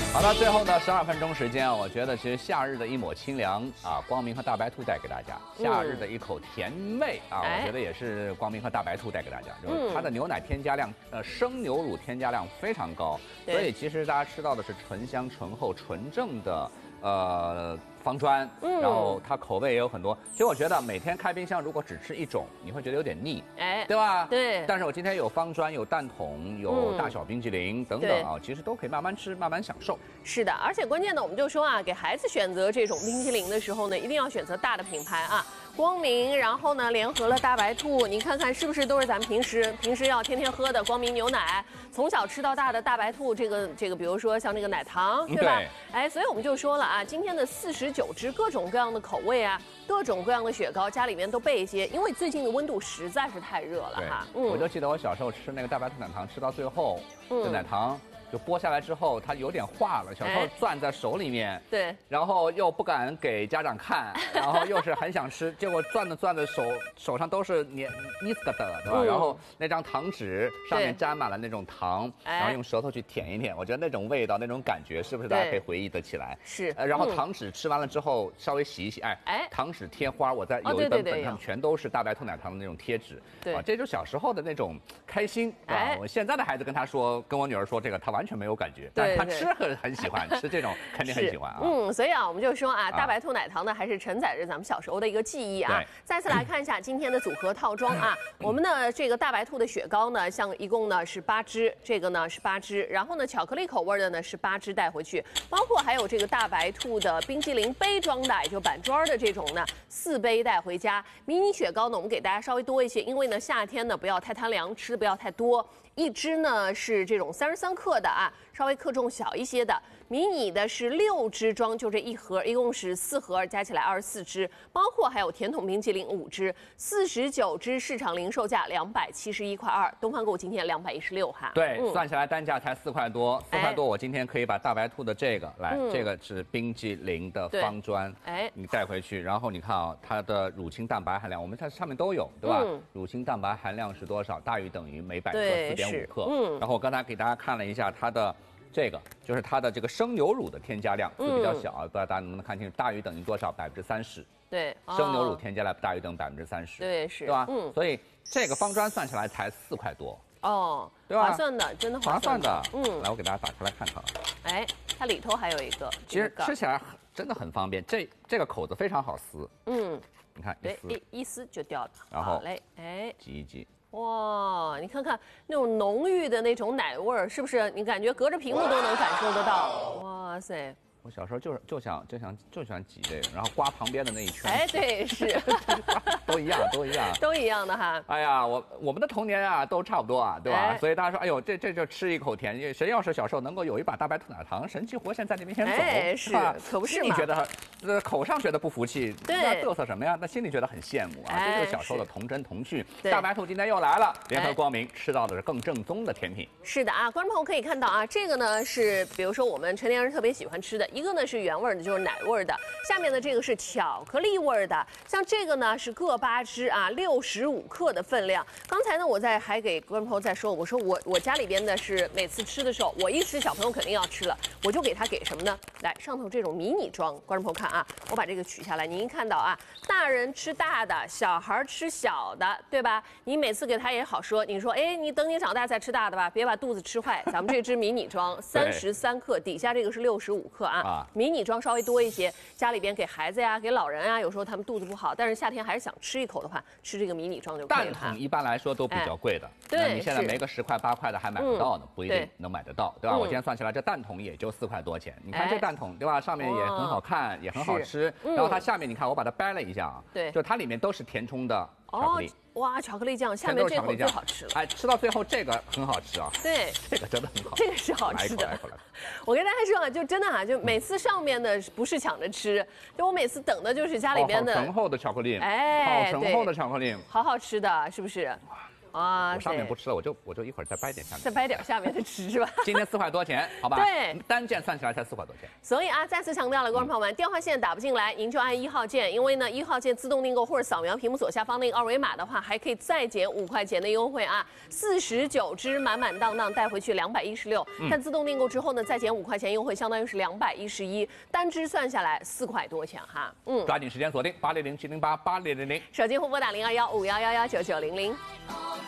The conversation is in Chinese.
好了，最后呢12分钟时间啊，我觉得其实夏日的一抹清凉啊，光明和大白兔带给大家；夏日的一口甜味啊，我觉得也是光明和大白兔带给大家。就是它的牛奶添加量，生牛乳添加量非常高，所以其实大家吃到的是醇香、醇厚、纯正的方砖，然后它口味也有很多。其实我觉得每天开冰箱如果只吃一种，你会觉得有点腻，对吧？ 对。 但是我今天有方砖、有蛋筒、有大小冰淇淋等等啊，其实都可以慢慢吃、慢慢享受。 是的，而且关键呢，我们就说啊，给孩子选择这种冰淇淋的时候呢，一定要选择大的品牌啊。光明，然后呢，联合了大白兔，你看看是不是都是咱们平时要天天喝的光明牛奶，从小吃到大的大白兔，这个，比如说像这个奶糖，对吧？哎，所以我们就说了啊，今天的49支各种各样的口味啊，各种各样的雪糕，家里面都备一些，因为最近的温度实在是太热了哈。 我就记得我小时候吃那个大白兔奶糖，吃到最后，这奶糖。就剥下来之后，它有点化了。小时候攥在手里面， 对， 然后又不敢给家长看，然后又是很想吃，结果攥着手上都是泥子的，对吧？然后那张糖纸上面沾满了那种糖，然后用舌头去舔一舔，我觉得那种味道、那种感觉，是不是大家可以回忆得起来？ 是。 然后糖纸吃完了之后，稍微洗一洗，糖纸贴花，我在有一本上全都是大白兔奶糖的那种贴纸， 对啊，这就是小时候的那种开心啊。我现在的孩子跟我女儿说这个，她完全没有感觉，但他吃很喜欢吃这种，肯定很喜欢啊。 所以啊，我们就说啊，大白兔奶糖呢，还是承载着咱们小时候的一个记忆啊。再次来看一下今天的组合套装啊，我们的这个大白兔的雪糕呢，一共呢是8支，这个呢是8支，然后呢巧克力口味的呢是8支带回去，包括还有这个大白兔的冰激凌杯装的，也就板砖的这种呢4杯带回家。迷你雪糕呢，我们给大家稍微多一些，因为呢夏天呢不要太贪凉，吃的不要太多。一支呢是这种33克的啊，稍微克重小一些的。迷你的是6支装，就这一盒，一共是4盒，加起来24支，包括还有甜筒冰淇淋5支，49支，市场零售价271.2块，东方购物今天216哈。 对，算下来单价才4块多，4块多，我今天可以把大白兔的这个来，这个是冰激凌的方砖，你带回去，然后你看啊，它的乳清蛋白含量，我们它上面都有，对吧？乳清蛋白含量是多少？大于等于每百克4.5克。然后我刚才给大家看了一下它的。这个就是它的这个生牛乳的添加量，字比较小啊，不知道大家能不能看清楚？大于等于多少？30%。 对， 生牛乳添加量大于等于30%。 对，是， 对吧？所以这个方砖算下来才4块多。 哦， 对吧？ 划算的，真的划算的。来，我给大家打开来看看。 哎，它里头还有一个， 其实吃起来真的很方便，这个口子非常好撕。你看， 对，一撕就掉了。 然后来， 挤一挤。 哇，你看看那种浓郁的那种奶味儿，是不是？你感觉隔着屏幕都能感受得到。哇塞！ 我小时候就喜欢挤这个，然后刮旁边的那一圈。 哎，对，是， 都一样， 都一样的哈。 哎呀，我们的童年啊都差不多啊，对吧？所以大家说，哎呦，这就吃一口甜，因为谁要是小时候能够有一把大白兔奶糖，神气活现在你面前走， 是，可不是嘛？ 心里觉得口上觉得不服气，那嘚瑟什么呀？那心里觉得很羡慕啊。这就是小时候的童真童趣。大白兔今天又来了，联合光明吃到的是更正宗的甜品。 是的啊，观众朋友可以看到啊，这个呢是比如说我们成年人特别喜欢吃的。一个呢是原味的，就是奶味的，下面的这个是巧克力味的，像这个呢是各8支啊，65克的分量。刚才呢我还给观众朋友在说，我说我家里边的是每次吃的时候，我一吃小朋友肯定要吃了，我就给他给什么呢？来，上头这种迷你装，观众朋友看啊，我把这个取下来，您一看到啊，大人吃大的，小孩吃小的，对吧？你每次给他也好说，你说哎，你等你长大再吃大的吧，别把肚子吃坏。咱们这支迷你装33克，底下这个是65克啊。迷你装稍微多一些，家里边给孩子呀、给老人啊，有时候他们肚子不好，但是夏天还是想吃一口的话，吃这个迷你装就可以了。 蛋筒一般来说都比较贵的， 对， 你现在没个10块8块的还买不到呢，不一定能买得到，对吧？我今天算起来，这蛋筒也就4块多钱。你看这蛋筒，对吧？上面也很好看，也很好吃。然后它下面你看，我把它掰了一下啊， 对， 就它里面都是填充的巧克力。 哇，巧克力酱，下面这口最好吃了。 哎，吃到最后这个很好吃啊。 对， 这个真的很好， 这个是好吃的。 来一口。 我跟大家说啊，就真的啊，就每次上面的不是抢着吃，就我每次等的就是家里边的好醇厚的巧克力， 哎， 好醇厚的巧克力， 好好吃的，是不是？ 啊， 我上面不吃了，我就一会儿再掰点下面。 再掰点下面的吃是吧？ 今天4块多钱，好吧？ 对， 单件算起来才4块多钱。 所以啊，再次强调了，观众朋友们，电话线打不进来，您就按1号键，因为呢1号键自动订购或者扫描屏幕左下方那个二维码的话，还可以再减5块钱的优惠啊，49只满满当当带回去216，但自动订购之后呢，再减5块钱优惠，相当于是211，单只算下来4块多钱哈。 抓紧时间锁定860-708-8600， 手机互拨打0215111990。